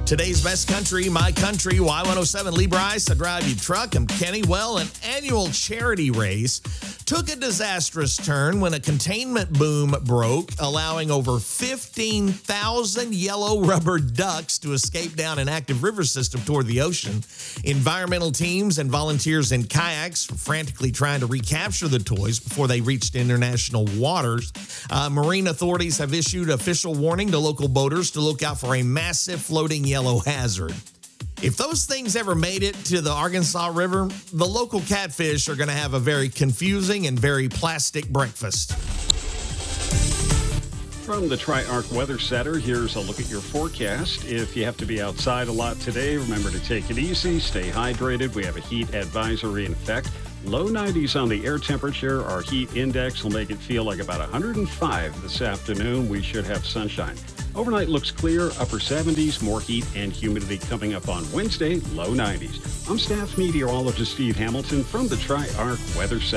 Today's best country, my country, Y107 Lee Bryce. I drive you truck. I'm Kenny. Well, an annual charity race took a disastrous turn when a containment boom broke, allowing over 15,000 yellow rubber ducks to escape down an active river system toward the ocean. Environmental teams and volunteers in kayaks were frantically trying to recapture the toys before they reached international waters. Marine authorities have issued official warning to local boaters to look out for a massive floating yellow hazard. If those things ever made it to the Arkansas River, the local catfish are going to have a very confusing and very plastic breakfast. From the Tri-Arc Weather Center, here's a look at your forecast. If you have to be outside a lot today, remember to take it easy, stay hydrated. We have a heat advisory in effect. Low 90s on the air temperature. Our heat index will make it feel like about 105 this afternoon. We should have sunshine. Overnight looks clear, upper 70s, more heat and humidity coming up on Wednesday, low 90s. I'm staff meteorologist Steve Hamilton from the Tri-Arc Weather Center.